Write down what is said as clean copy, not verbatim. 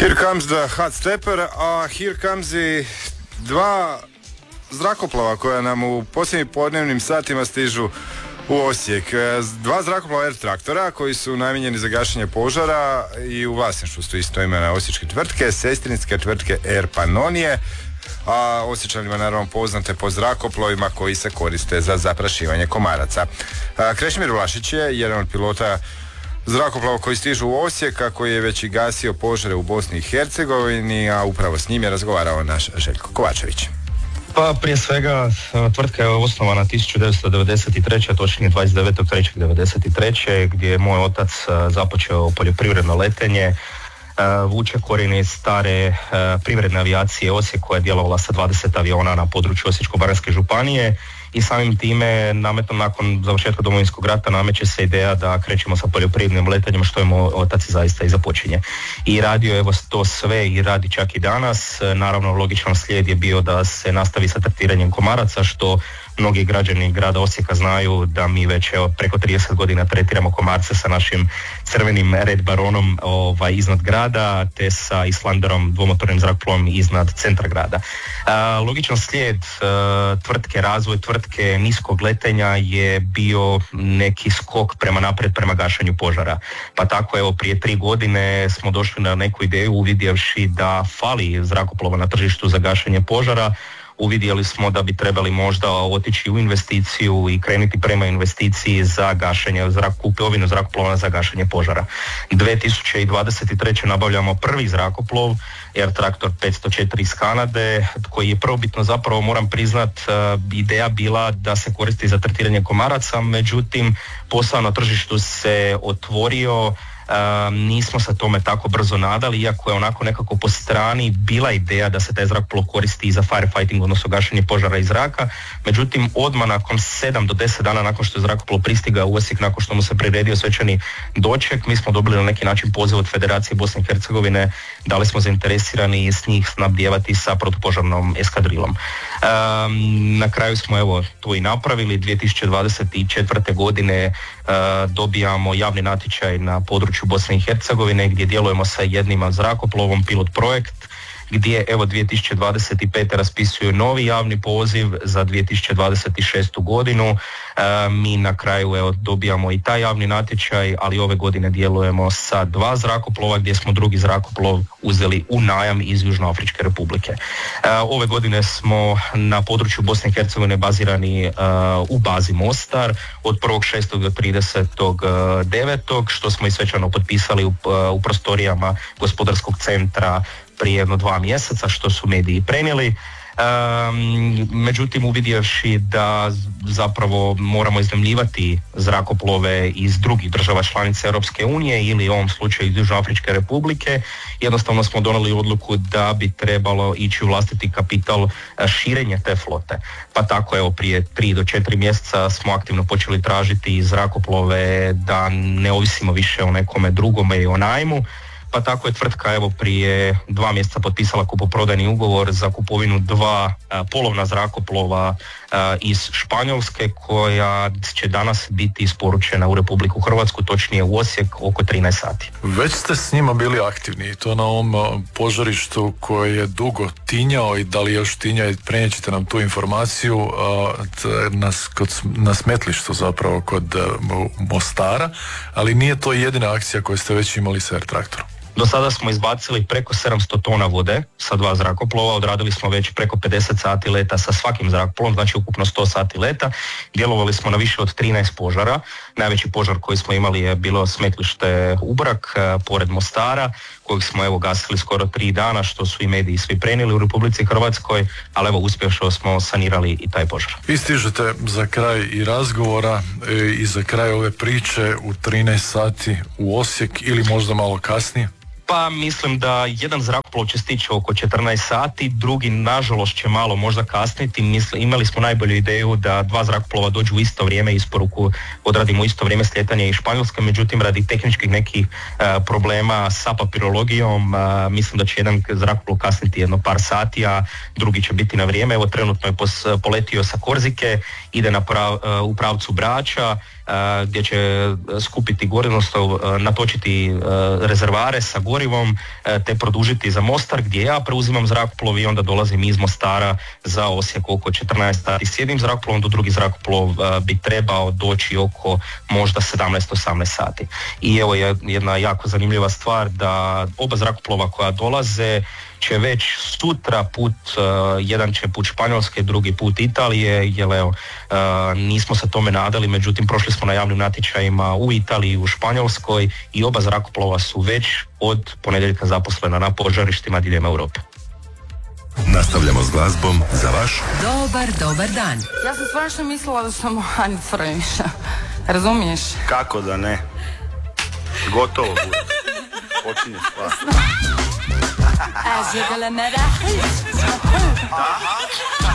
Here comes the hot stepper, a here comes i dva zrakoplova koja nam u posljednjim podnevnim satima stižu u Osijek. Dva zrakoplova Air Traktora koji su namijenjeni za gašenje požara i u vlasništvu su istoimene osječke tvrtke, sestrinske tvrtke Air Panonije, a Osječanima naravno poznate po zrakoplovima koji se koriste za zaprašivanje komaraca. Krešimir Vlašić je jedan od pilota zrakoplova koji stižu u Osijek, a koji je već i gasio požare u Bosni i Hercegovini, a upravo s njim je razgovarao naš Željko Kovačević. Pa prije svega tvrtka je osnovana 1993. točnije 29.3.1993. gdje je moj otac započeo poljoprivredno letenje. Vuče korijene iz stare privredne avijacije Osijek koja je djelovala sa 20 aviona na području Osječko-baranjske županije i samim time nakon završetka Domovinskog rata nameće se ideja da krećemo sa poljoprivrednim letanjem, što je moj otac zaista i započinje. I radio evo to sve i radi čak i danas. Naravno logičan slijed je bio da se nastavi sa tretiranjem komaraca, što mnogi građani grada Osijeka znaju da mi već preko 30 godina tretiramo komarce sa našim crvenim Red Baronom iznad grada, te sa Islanderom, dvomotornim zrakoplovom iznad centra grada. Logičan slijed tvrtke, razvoj tvrtke niskog letenja je bio neki skok prema naprijed, prema gašenju požara. Pa tako evo prije 3 godine smo došli na neku ideju uvidjevši da fali zrakoplova na tržištu za gašenje požara. Uvidjeli smo da bi trebali možda otići u investiciju i krenuti prema investiciji za gašenje, kupovinu zrakoplova za gašenje požara. 2023. nabavljamo prvi zrakoplov, Air Traktor 504 iz Kanade, koji je prvobitno zapravo, moram priznat, ideja bila da se koristi za tretiranje komaraca, međutim posao na tržištu se otvorio. Nismo se tome tako brzo nadali, iako je onako nekako po strani bila ideja da se taj zrakoplov koristi i za firefighting, odnosno gašenje požara iz zraka. Međutim, odmah nakon 7 do 10 dana nakon što je zrakoplov pristigao u Osijek, nakon što mu se priredio svečani doček, mi smo dobili na neki način poziv od Federacije Bosne i Hercegovine, da li smo zainteresirani s njih snabdijevati sa protupožarnom eskadrilom. Na kraju smo evo to i napravili. 2024. godine dobijamo javni natječaj na području Bosne i Hercegovine gdje djelujemo sa jednim zrakoplovom, pilot projekt, gdje evo 2025. raspisuju novi javni poziv za 2026. godinu. Mi na kraju evo dobijamo i taj javni natječaj, ali ove godine djelujemo sa 2 zrakoplova gdje smo drugi zrakoplov uzeli u najam iz Južnoafričke republike. Ove godine smo na području Bosne i Hercegovine bazirani u bazi Mostar od 1.6. do 30.9. što smo i svečano potpisali u prostorijama gospodarskog centra prije jedno 2 mjeseca, što su mediji prenijeli. Međutim, uvidjevši da zapravo moramo iznajmljivati zrakoplove iz drugih država članica Europske unije ili u ovom slučaju iz Južnoafričke republike, jednostavno smo donijeli odluku da bi trebalo ići u vlastiti kapital širenje te flote. Pa tako evo prije 3 do 4 mjeseca smo aktivno počeli tražiti zrakoplove da ne ovisimo više o nekome drugome i o najmu. Pa tako je tvrtka evo prije 2 mjeseca potpisala kupoprodajni ugovor za kupovinu 2 polovna zrakoplova iz Španjolske koja će danas biti isporučena u Republiku Hrvatsku, točnije u Osijek oko 13 sati. Već ste s njima bili aktivni i to na ovom požarištu koje je dugo tinjao i da li još tinja i prenijet ćete nam tu informaciju na smetlištu zapravo kod Mostara, ali nije to jedina akcija koju ste već imali sa Air Traktorom. Do sada smo izbacili preko 700 tona vode sa 2 zrakoplova, odradili smo već preko 50 sati leta sa svakim zrakoplovom, znači ukupno 100 sati leta. Djelovali smo na više od 13 požara. Najveći požar koji smo imali je bilo smetlište Ubrak pored Mostara, kojeg smo evo gasili skoro 3 dana, što su i mediji svi prenijeli u Republici Hrvatskoj, ali evo uspješno smo sanirali i taj požar. Vi stižete za kraj i razgovora i za kraj ove priče u 13 sati u Osijek ili možda malo kasnije? Pa mislim da jedan zrakoplov zrakoplov će stići oko 14 sati, drugi nažalost će malo možda kasniti. Imali smo najbolju ideju da 2 zrakoplova dođu u isto vrijeme, isporuku odradimo u isto vrijeme slijetanje iz Španjolske, međutim radi tehničkih nekih problema sa papirologijom mislim da će jedan zrakoplov kasniti jedno par sati, a drugi će biti na vrijeme. Evo trenutno je poletio sa Korzike, ide u pravcu Brača, gdje će skupiti gorivo, natočiti rezervare sa gorivom, te produžiti za Mostar gdje ja preuzimam zrakoplov i onda dolazim iz Mostara za Osijek oko 14 sati s jednim zrakoplovom, do drugi zrakoplov bi trebao doći oko možda 17-18 sati. I evo je jedna jako zanimljiva stvar da oba zrakoplova koja dolaze će već sutra put, jedan će put Španjolske, drugi put Italije, jer evo, nismo se tome nadali, međutim prošli smo na javnim natječajima u Italiji i u Španjolskoj i oba zrakoplova su već od ponedjeljka zaposlena na požarištima diljem Europe. Nastavljamo s glazbom za vaš dobar dan. Ja sam stvarno mislila da sam Ani Frojniša. Razumiješ? Kako da ne? Gotovo bude. Počinje stvar. A žegala me da